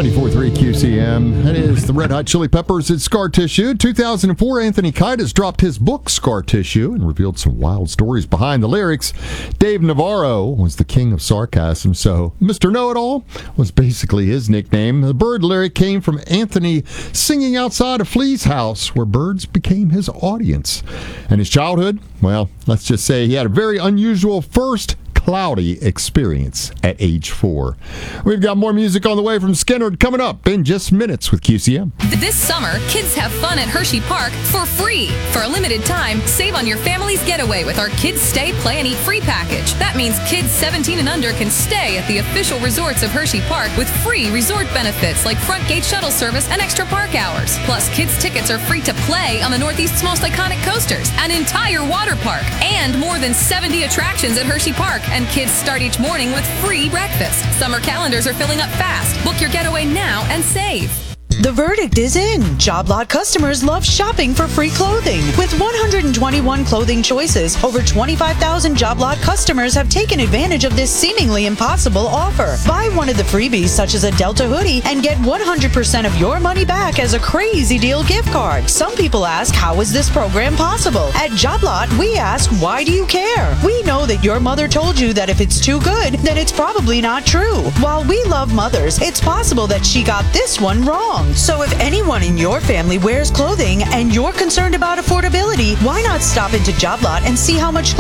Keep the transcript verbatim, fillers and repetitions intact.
ninety-four point three Q C M. That is the Red Hot Chili Peppers. It's Scar Tissue. two thousand four, Anthony Kiedis dropped his book, Scar Tissue, and revealed some wild stories behind the lyrics. Dave Navarro was the king of sarcasm, so Mister Know-It-All was basically his nickname. The bird lyric came from Anthony singing outside of Flea's house, where birds became his audience. And his childhood, well, let's just say he had a very unusual first cloudy experience at age four. We've got more music on the way from Skynyrd coming up in just minutes with Q C M. This summer, kids have fun at Hershey Park for free. For a limited time, save on your family's getaway with our Kids Stay, Play, and Eat free package. That means kids seventeen and under can stay at the official resorts of Hershey Park with free resort benefits like front gate shuttle service and extra park hours. Plus, kids' tickets are free to play on the Northeast's most iconic coasters, an entire water park, and more than seventy attractions at Hershey Park. And kids start each morning with free breakfast. Summer calendars are filling up fast. Book your getaway now and save. The verdict is in. Job Lot customers love shopping for free clothing. With one hundred twenty-one clothing choices, over twenty-five thousand Job Lot customers have taken advantage of this seemingly impossible offer. Buy one of the freebies, such as a Delta hoodie, and get one hundred percent of your money back as a crazy deal gift card. Some people ask, how is this program possible? At Job Lot, we ask, why do you care? We know that your mother told you that if it's too good, then it's probably not true. While we love mothers, it's possible that she got this one wrong. So if anyone in your family wears clothing and you're concerned about affordability, why not stop into Job Lot and see how much